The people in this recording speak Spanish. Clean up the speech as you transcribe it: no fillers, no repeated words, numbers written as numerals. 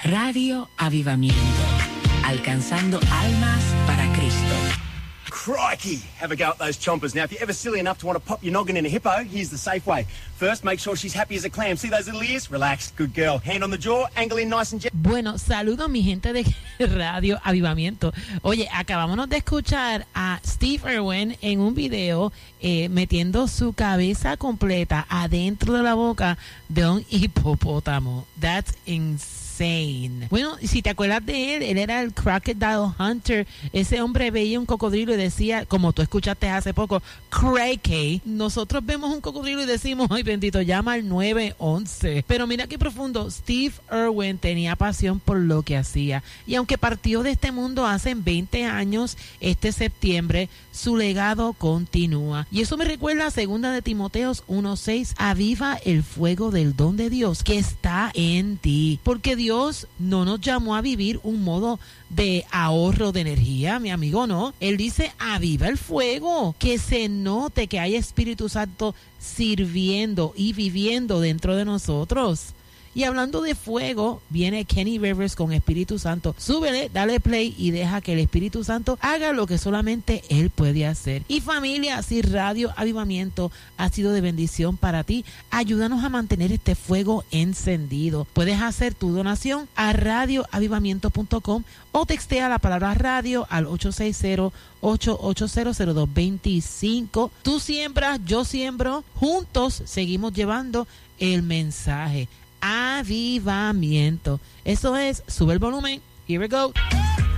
Radio Avivamiento, alcanzando almas para Cristo. Crikey! Have a go at those chompers. Now, if you're ever silly enough to want to pop your noggin in a hippo, here's the safe way. First, make sure she's happy as a clam. See those little ears? Relax. Good girl. Hand on the jaw, angle in nice and gentle. Bueno, saludos mi gente de Radio Avivamiento. Oye, acabamos de escuchar a Steve Irwin en un video metiendo su cabeza completa adentro de la boca de un hipopótamo. That's insane. Bueno, si te acuerdas de él era el Crocodile Hunter. Ese hombre veía un cocodrilo y decía, como tú escuchaste hace poco, cray. Nosotros vemos un cocodrilo y decimos, ay bendito, llama al 911. Pero mira qué profundo. Steve Irwin tenía pasión por lo que hacía. Y aunque partió de este mundo hace 20 años, este septiembre, su legado continúa. Y eso me recuerda a 2 de Timoteos 1:6. Aviva el fuego del don de Dios que está en ti. Porque Dios no nos llamó a vivir un modo de ahorro de energía, mi amigo, no. Él dice, aviva el fuego, que se note que hay Espíritu Santo sirviendo y viviendo dentro de nosotros. Y hablando de fuego, viene Kenny Rivers con Espíritu Santo. Súbele, dale play y deja que el Espíritu Santo haga lo que solamente Él puede hacer. Y familia, si Radio Avivamiento ha sido de bendición para ti, ayúdanos a mantener este fuego encendido. Puedes hacer tu donación a radioavivamiento.com o textea la palabra radio al 860-880-0225. Tú siembras, yo siembro. Juntos seguimos llevando el mensaje. Avivamiento. Eso es, sube el volumen. Here we go.